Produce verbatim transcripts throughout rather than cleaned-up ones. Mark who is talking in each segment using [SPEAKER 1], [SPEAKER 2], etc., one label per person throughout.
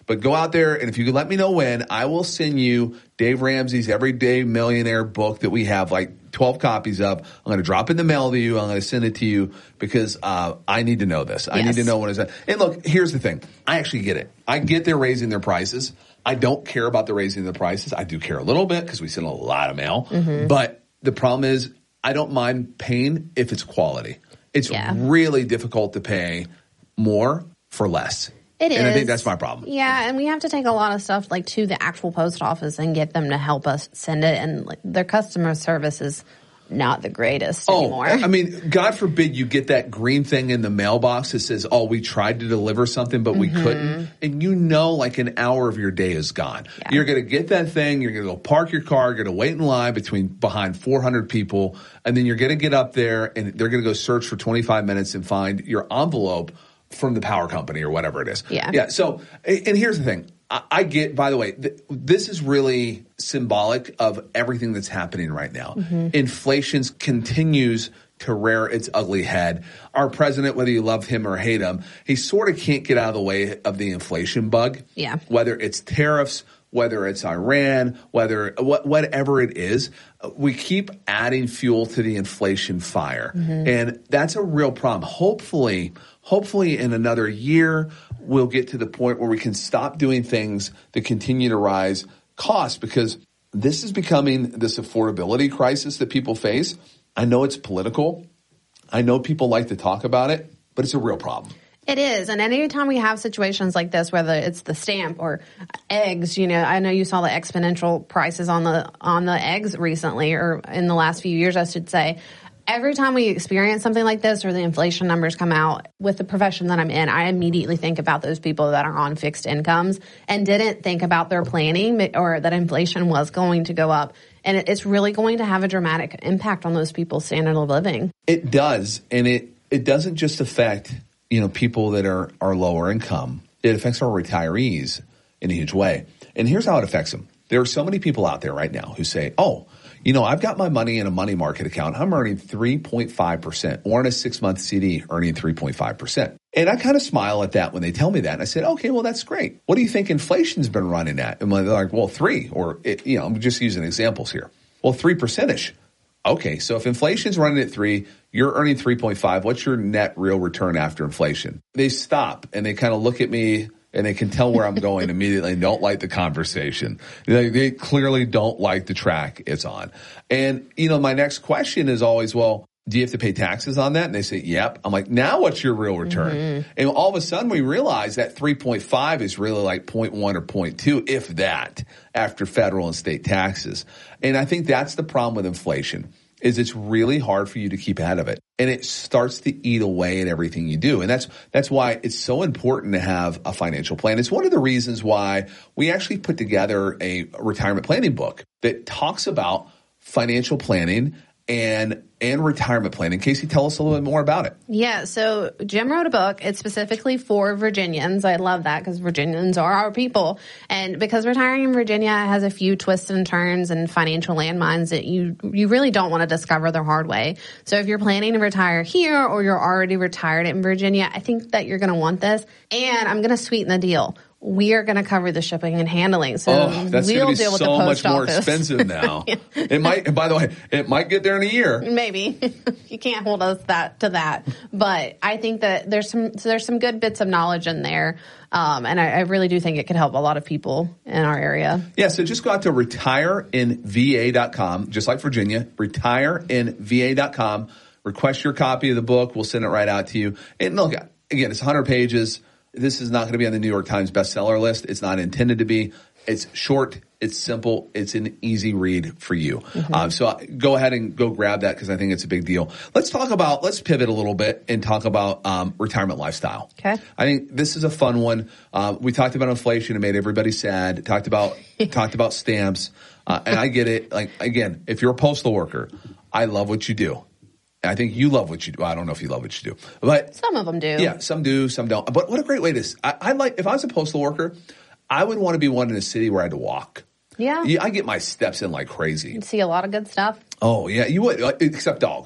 [SPEAKER 1] But go out there, and if you can let me know when, I will send you Dave Ramsey's Everyday Millionaire book that we have like twelve copies of. I'm going to drop in the mail to you. I'm going to send it to you because uh, I need to know this. Yes. I need to know when it's at. And look, here's the thing. I actually get it. I get they're raising their prices. I don't care about the raising the prices. I do care a little bit because we send a lot of mail. Mm-hmm. But the problem is I don't mind paying if it's quality. It's yeah. really difficult to pay more for less.
[SPEAKER 2] It is.
[SPEAKER 1] And I think that's my problem.
[SPEAKER 2] Yeah, and we have to take a lot of stuff like to the actual post office and get them to help us send it. And like, their customer service is not the greatest
[SPEAKER 1] oh,
[SPEAKER 2] anymore.
[SPEAKER 1] I mean, God forbid you get that green thing in the mailbox that says, oh, we tried to deliver something, but we mm-hmm. couldn't. And you know like an hour of your day is gone. Yeah. You're going to get that thing. You're going to go park your car. You're going to wait in line between behind four hundred people. And then you're going to get up there and they're going to go search for twenty-five minutes and find your envelope from the power company or whatever it is.
[SPEAKER 2] Yeah.
[SPEAKER 1] Yeah. So, and here's the thing. I, I get, by the way, th- this is really symbolic of everything that's happening right now. Mm-hmm. Inflation continues to rear its ugly head. Our president, whether you love him or hate him, he sort of can't get out of the way of the inflation bug.
[SPEAKER 2] Yeah.
[SPEAKER 1] Whether it's tariffs, whether it's Iran, whether what, whatever it is, we keep adding fuel to the inflation fire. Mm-hmm. And that's a real problem. Hopefully, hopefully in another year, we'll get to the point where we can stop doing things that continue to rise costs, because this is becoming this affordability crisis that people face. I know it's political. I know people like to talk about it, but it's a real problem.
[SPEAKER 2] It is. And anytime we have situations like this, whether it's the stamp or eggs, you know, I know you saw the exponential prices on the on the eggs recently, or in the last few years, I should say. Every time we experience something like this or the inflation numbers come out with the profession that I'm in, I immediately think about those people that are on fixed incomes and didn't think about their planning or that inflation was going to go up. And it's really going to have a dramatic impact on those people's standard of living.
[SPEAKER 1] It does. And it, it doesn't just affect, you know, people that are, are lower income. It affects our retirees in a huge way. And here's how it affects them. There are so many people out there right now who say, oh, you know, I've got my money in a money market account. I'm earning three point five percent, or in a six-month C D earning three point five percent. And I kind of smile at that when they tell me that. And I said, okay, well, that's great. What do you think inflation's been running at? And they're like, well, three, or, it, you know, I'm just using examples here. Well, three percent-ish. Okay, so if inflation's running at three, you're earning three point five. What's your net real return after inflation? They stop and they kind of look at me, and they can tell where I'm going immediately and don't like the conversation. They, they clearly don't like the track it's on. And, you know, my next question is always, well, do you have to pay taxes on that? And they say, yep. I'm like, now what's your real return? Mm-hmm. And all of a sudden we realize that three point five is really like zero point one or zero point two, if that, after federal and state taxes. And I think that's the problem with inflation, is it's really hard for you to keep ahead of it. And it starts to eat away at everything you do. And that's that's why it's so important to have a financial plan. It's one of the reasons why we actually put together a retirement planning book that talks about financial planning and and retirement planning. Casey, tell us a little bit more about it.
[SPEAKER 2] Yeah, so Jim wrote a book. It's specifically for Virginians. I love that because Virginians are our people. And because retiring in Virginia has a few twists and turns and financial landmines that you you really don't want to discover the hard way. So if you're planning to retire here or you're already retired in Virginia, I think that you're going to want this. And I'm going to sweeten the deal. We are going to cover the shipping and handling. So
[SPEAKER 1] oh, that's
[SPEAKER 2] we'll
[SPEAKER 1] going to be
[SPEAKER 2] deal with
[SPEAKER 1] so
[SPEAKER 2] the post
[SPEAKER 1] much more
[SPEAKER 2] office.
[SPEAKER 1] expensive now. Yeah. It might, and by the way, it might get there in a year.
[SPEAKER 2] Maybe. You can't hold us that to that. But I think that there's some there's some good bits of knowledge in there. Um, and I, I really do think it could help a lot of people in our area.
[SPEAKER 1] Yeah, so just go out to retire in V A dot com, just like Virginia, retire in V A dot com. Request your copy of the book. We'll send it right out to you. And look, again, it's one hundred pages. This is not going to be on the New York Times bestseller list. It's not intended to be. It's short. It's simple. It's an easy read for you. Mm-hmm. Um, so go ahead and go grab that because I think it's a big deal. Let's talk about, let's pivot a little bit and talk about um, retirement lifestyle.
[SPEAKER 2] Okay.
[SPEAKER 1] I think this is a fun one. Uh, we talked about inflation. It made everybody sad. Talked about, talked about stamps. Uh, and I get it. Like, again, if you're a postal worker, I love what you do. I think you love what you do. I don't know if you love what you do, but
[SPEAKER 2] some of them do.
[SPEAKER 1] Yeah, some do, some don't. But what a great way to, I, I like, if I was a postal worker, I would want to be one in a city where I had to walk.
[SPEAKER 2] Yeah.
[SPEAKER 1] yeah I get my steps in like crazy.
[SPEAKER 2] You'd see a lot of good stuff.
[SPEAKER 1] Oh, yeah, you would, except dogs.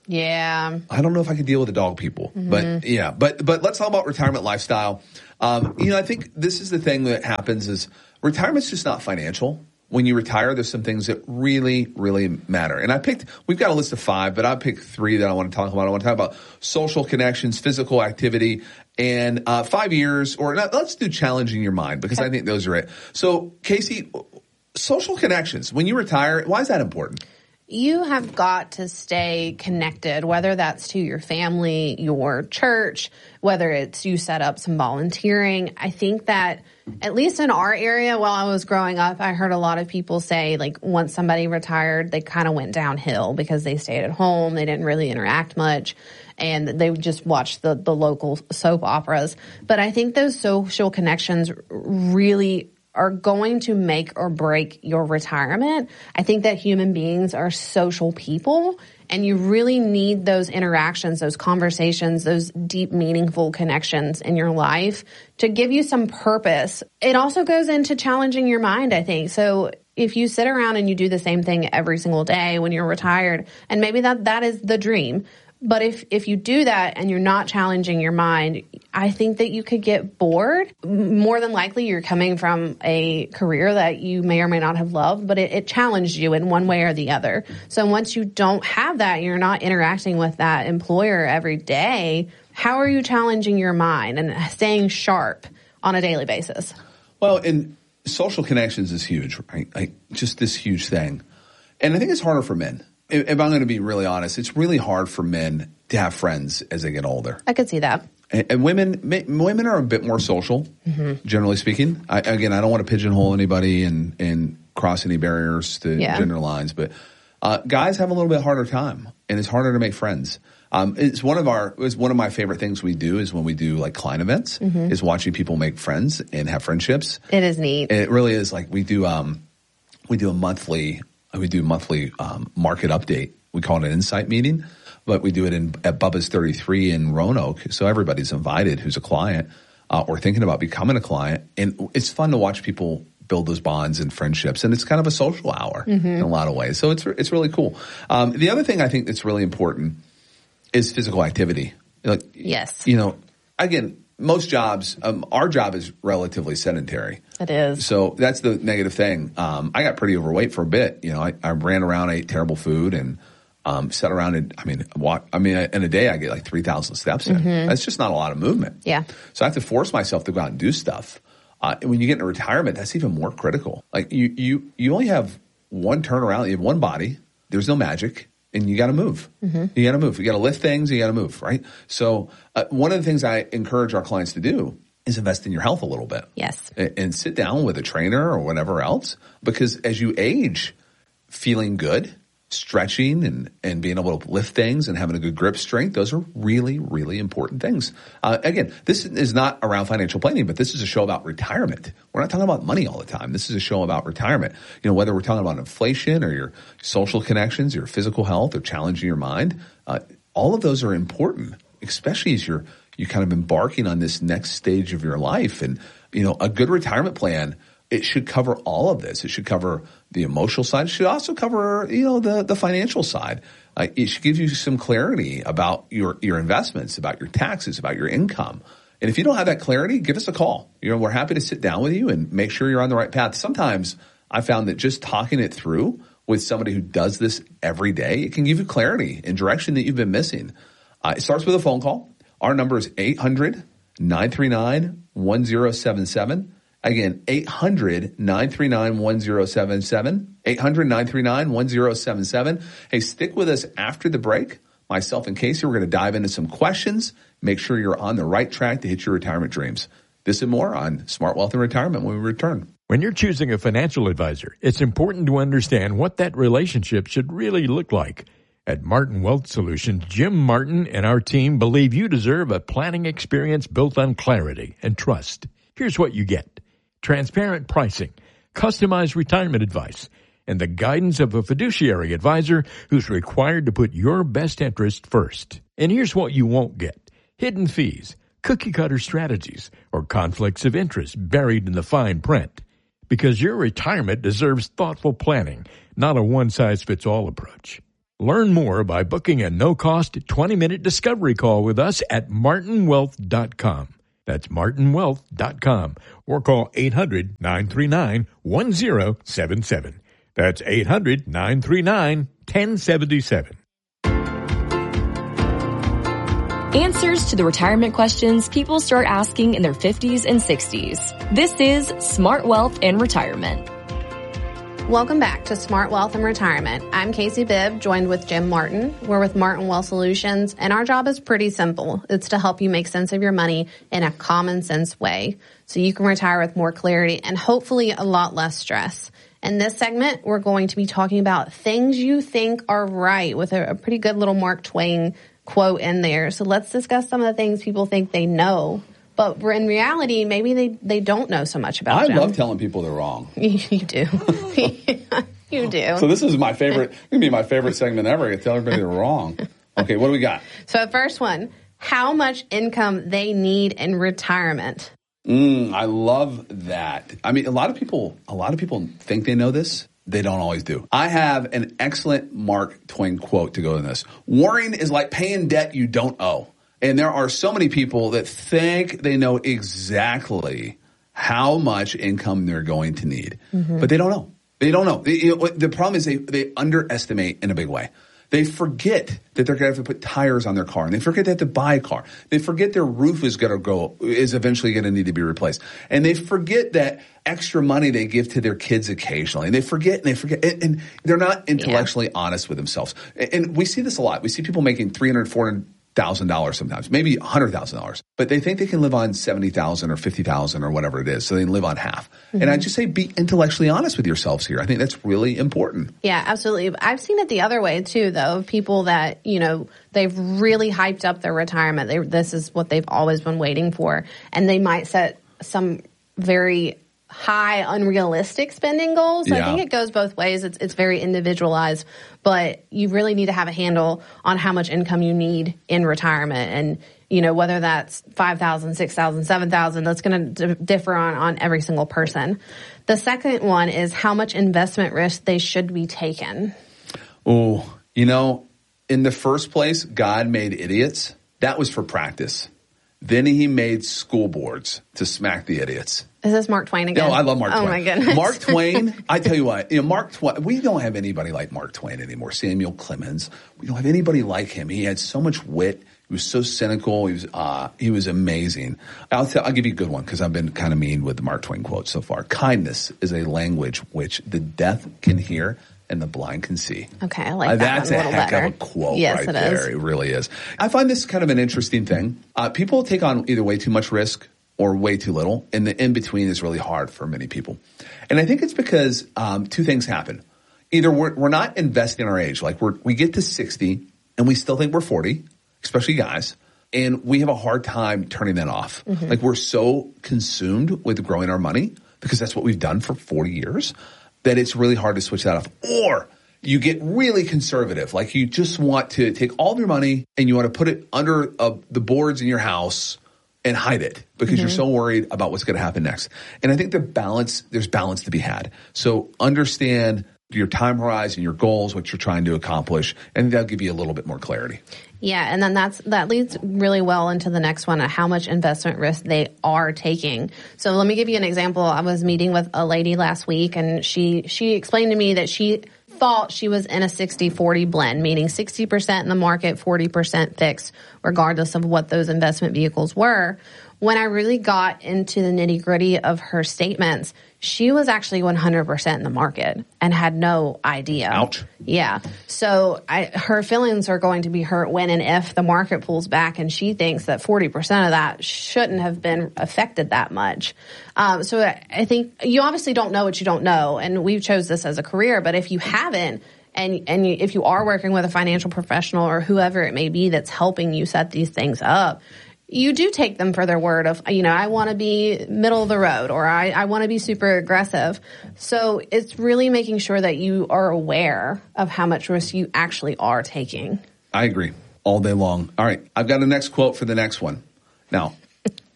[SPEAKER 2] Yeah.
[SPEAKER 1] I don't know if I can deal with the dog people, mm-hmm. but yeah, but, but let's talk about retirement lifestyle. Um, you know, I think this is the thing that happens is retirement's just not financial. When you retire, there's some things that really, really matter. And I picked, we've got a list of five, but I picked three that I want to talk about. I want to talk about social connections, physical activity, and uh, five years, or not, let's do challenging your mind, because I think those are it. So, Casey, social connections, when you retire, why is that important?
[SPEAKER 2] You have got to stay connected, whether that's to your family, your church, whether it's you set up some volunteering. I think that at least in our area, while I was growing up, I heard a lot of people say, like, once somebody retired, they kind of went downhill because they stayed at home. They didn't really interact much, and they would just watch the, the local soap operas. But I think those social connections really are going to make or break your retirement. I think that human beings are social people, and you really need those interactions, those conversations, those deep, meaningful connections in your life to give you some purpose. It also goes into challenging your mind, I think. So if you sit around and you do the same thing every single day when you're retired, and maybe that, that is the dream, but if, if you do that and you're not challenging your mind, I think that you could get bored. More than likely, you're coming from a career that you may or may not have loved, but it, it challenged you in one way or the other. So once you don't have that, you're not interacting with that employer every day, how are you challenging your mind and staying sharp on a daily basis?
[SPEAKER 1] Well, and social connections is huge, right? Like, just this huge thing. And I think it's harder for men. If I'm going to be really honest, it's really hard for men to have friends as they get older.
[SPEAKER 2] I could see that.
[SPEAKER 1] And, and women, women are a bit more social, mm-hmm. generally speaking. I, again, I don't want to pigeonhole anybody and, and cross any barriers to yeah. gender lines, but uh, guys have a little bit harder time, and it's harder to make friends. Um, it's one of our, it's one of my favorite things we do is when we do like client events, mm-hmm. is watching people make friends and have friendships.
[SPEAKER 2] It is neat.
[SPEAKER 1] And it really is. Like, we do, um, we do a monthly. We do a monthly um, market update. We call it an insight meeting, but we do it in at Bubba's thirty-three in Roanoke. So everybody's invited who's a client uh, or thinking about becoming a client. And it's fun to watch people build those bonds and friendships. And it's kind of a social hour mm-hmm. in a lot of ways. So it's it's really cool. Um, the other thing I think that's really important is physical activity. Like,
[SPEAKER 2] yes.
[SPEAKER 1] You know, again, most jobs, um, our job is relatively sedentary.
[SPEAKER 2] It is.
[SPEAKER 1] So that's the negative thing. Um, I got pretty overweight for a bit. You know, I, I ran around, ate terrible food, and um, sat around and, I mean, walk, I mean, in a day I get like three thousand steps in. Mm-hmm. That's just not a lot of movement.
[SPEAKER 2] Yeah.
[SPEAKER 1] So I have to force myself to go out and do stuff. Uh, and when you get into retirement, that's even more critical. Like, you, you, you only have one turnaround. You have one body. There's no magic. And you got to move. Mm-hmm. You got to move. You got to lift things. You got to move, right? So uh, one of the things I encourage our clients to do is invest in your health a little bit.
[SPEAKER 2] Yes.
[SPEAKER 1] And, and sit down with a trainer or whatever else, because as you age, feeling good, stretching and, and being able to lift things and having a good grip strength, those are really, really important things. Uh, again, this is not around financial planning, but this is a show about retirement. We're not talking about money all the time. This is a show about retirement. You know, whether we're talking about inflation or your social connections, your physical health, or challenging your mind, uh, all of those are important, especially as you're you kind of embarking on this next stage of your life. And, you know, a good retirement plan, it should cover all of this. It should cover the emotional side. It should also cover, you know, the, the financial side. Uh, it should give you some clarity about your, your investments, about your taxes, about your income. And if you don't have that clarity, give us a call. You know, we're happy to sit down with you and make sure you're on the right path. Sometimes I found that just talking it through with somebody who does this every day, it can give you clarity and direction that you've been missing. Uh, it starts with a phone call. Our number is eight hundred, nine three nine, one zero seven seven. Again, eight hundred, nine three nine, one zero seven seven, eight hundred, nine three nine, one zero seven seven. Hey, stick with us after the break. Myself and Casey, we're going to dive into some questions, make sure you're on the right track to hit your retirement dreams. This and more on Smart Wealth and Retirement when we return.
[SPEAKER 3] When you're choosing a financial advisor, it's important to understand what that relationship should really look like. At Martin Wealth Solutions, Jim Martin and our team believe you deserve a planning experience built on clarity and trust. Here's what you get: transparent pricing, customized retirement advice, and the guidance of a fiduciary advisor who's required to put your best interest first. And here's what you won't get: hidden fees, cookie-cutter strategies, or conflicts of interest buried in the fine print. Because your retirement deserves thoughtful planning, not a one-size-fits-all approach. Learn more by booking a no-cost twenty-minute discovery call with us at martin wealth dot com. That's martin wealth dot com. Or call eight hundred, nine three nine, one zero seven seven. That's eight hundred, nine three nine, one zero seven seven.
[SPEAKER 4] Answers to the retirement questions people start asking in their fifties and sixties. This is Smart Wealth and Retirement.
[SPEAKER 2] Welcome back to Smart Wealth and Retirement. I'm Casey Bibb, joined with Jim Martin. We're with Martin Wealth Solutions, and our job is pretty simple. It's to help you make sense of your money in a common sense way so you can retire with more clarity and hopefully a lot less stress. In this segment, we're going to be talking about things you think are right with a, a pretty good little Mark Twain quote in there. So let's discuss some of the things people think they know, but in reality, maybe they, they don't know so much about
[SPEAKER 1] I
[SPEAKER 2] them.
[SPEAKER 1] love telling people they're wrong.
[SPEAKER 2] You do. You do.
[SPEAKER 1] So this is my favorite, it's going to be my favorite segment ever. I can tell everybody they're wrong. Okay, what do we got?
[SPEAKER 2] So the first one, how much income they need in retirement.
[SPEAKER 1] Mm, I love that. I mean, a lot of people, a lot of people think they know this. They don't always do. I have an excellent Mark Twain quote to go in this. Worrying is like paying debt you don't owe. And there are so many people that think they know exactly how much income they're going to need, mm-hmm. but they don't know. They don't know. They, you know. The problem is they, they underestimate in a big way. They forget that they're going to have to put tires on their car, and they forget they have to buy a car. They forget their roof is going to go, is eventually going to need to be replaced. And they forget that extra money they give to their kids occasionally. And they forget and they forget, and, and they're not intellectually yeah. honest with themselves. And we see this a lot. We see people making three hundred thousand dollars, four hundred thousand dollars sometimes, maybe one hundred thousand dollars, but they think they can live on seventy thousand dollars or fifty thousand dollars or whatever it is. So they live on half. Mm-hmm. And I just say be intellectually honest with yourselves here. I think that's really important.
[SPEAKER 2] Yeah, absolutely. I've seen it the other way too, though, of people that, you know, they've really hyped up their retirement. They, this is what they've always been waiting for. And they might set some very high, unrealistic spending goals.
[SPEAKER 1] Yeah.
[SPEAKER 2] I think it goes both ways. It's it's very individualized, but you really need to have a handle on how much income you need in retirement. And, you know, whether that's five thousand, six thousand, seven thousand, that's going to d- differ on, on every single person. The second one is how much investment risk they should be taking.
[SPEAKER 1] Oh, you know, in the first place, God made idiots. That was for practice. Then he made school boards to smack the idiots.
[SPEAKER 2] Is this Mark Twain again?
[SPEAKER 1] No, I love Mark
[SPEAKER 2] oh
[SPEAKER 1] Twain.
[SPEAKER 2] Oh, my goodness.
[SPEAKER 1] Mark Twain, I tell you what, you know, Mark Twain, we don't have anybody like Mark Twain anymore. Samuel Clemens. We don't have anybody like him. He had so much wit. He was so cynical. He was, uh, he was amazing. I'll tell, I'll give you a good one because I've been kind of mean with the Mark Twain quotes so far. Kindness is a language which the deaf can hear and the blind can see.
[SPEAKER 2] Okay, I like
[SPEAKER 1] uh,
[SPEAKER 2] that
[SPEAKER 1] That's
[SPEAKER 2] one a
[SPEAKER 1] a
[SPEAKER 2] little
[SPEAKER 1] heck
[SPEAKER 2] better.
[SPEAKER 1] of a quote
[SPEAKER 2] yes,
[SPEAKER 1] right
[SPEAKER 2] it
[SPEAKER 1] there.
[SPEAKER 2] Is.
[SPEAKER 1] It really is. I find this kind of an interesting thing. Uh, people take on either way too much risk or way too little, and the in-between is really hard for many people. And I think it's because um, two things happen. Either we're, we're not investing our age. Like we're, we get to sixty, and we still think we're forty, especially guys, and we have a hard time turning that off. Mm-hmm. Like we're so consumed with growing our money, because that's what we've done for forty years, that it's really hard to switch that off. Or you get really conservative. Like you just want to take all of your money, and you want to put it under uh, the boards in your house and hide it because mm-hmm. you're so worried about what's going to happen next. And I think the balance, there's balance to be had. So understand your time horizon, your goals, what you're trying to accomplish, and that'll give you a little bit more clarity.
[SPEAKER 2] Yeah, and then that's that leads really well into the next one, how much investment risk they are taking. So let me give you an example. I was meeting with a lady last week, and she she explained to me that she thought she was in a sixty forty blend, meaning sixty percent in the market, forty percent fixed, regardless of what those investment vehicles were. When I really got into the nitty-gritty of her statements, she was actually one hundred percent in the market and had no idea.
[SPEAKER 1] Ouch.
[SPEAKER 2] Yeah. So I, her feelings are going to be hurt when and if the market pulls back, and she thinks that forty percent of that shouldn't have been affected that much. Um, so I think you obviously don't know what you don't know, and we chose this as a career, but if you haven't, and and you, if you are working with a financial professional or whoever it may be that's helping you set these things up, you do take them for their word of, you know, I want to be middle of the road, or I, I want to be super aggressive. So it's really making sure that you are aware of how much risk you actually are taking.
[SPEAKER 1] I agree all day long. All right. I've got a next quote for the next one. Now,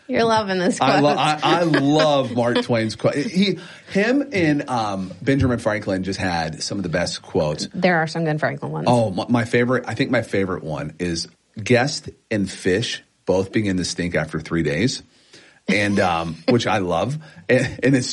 [SPEAKER 2] You're loving this quote.
[SPEAKER 1] I, lo- I, I love Mark Twain's quote. He, him and um, Benjamin Franklin just had some of the best quotes.
[SPEAKER 2] There are some good Franklin ones.
[SPEAKER 1] Oh, my, my favorite, I think my favorite one is guest and fish both begin to stink after three days. And, um, which I love. And, and it's